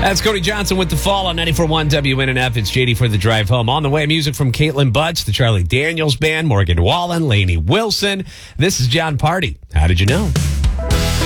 That's Cody Johnson with The Fall on 94.1 WNNF. It's JD for the drive home. On the way, music from Caitlin Butts, the Charlie Daniels Band, Morgan Wallen, Lainey Wilson. This is John Party. How did you know?